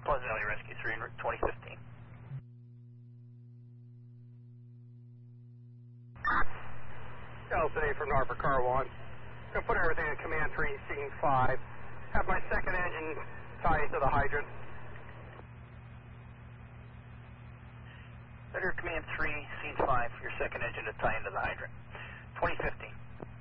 Pleasant Valley Rescue 3 in 2015. Elton A from Norfolk Car 1. Gonna put everything in Command 3, Scene 5. Have my second engine tie into the hydrant. Under Command 3, Scene 5, your second engine to tie into the hydrant. 2015.